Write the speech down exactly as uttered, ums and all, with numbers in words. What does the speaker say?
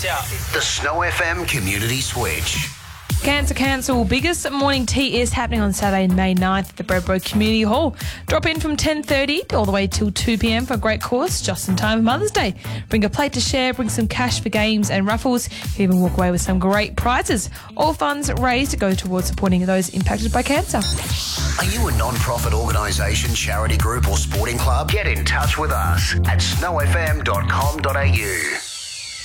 out. The Snow F M Community Switch. Cancer Council biggest morning tea is happening on Saturday, May ninth at the Bredbro Community Hall. Drop in from ten thirty all the way till two p m for a great course just in time for Mother's Day. Bring a plate to share, bring some cash for games and raffles. You even walk away with some great prizes. All funds raised go towards supporting those impacted by cancer. Are you a non-profit organisation, charity group or sporting club? Get in touch with us at snow f m dot com dot a u.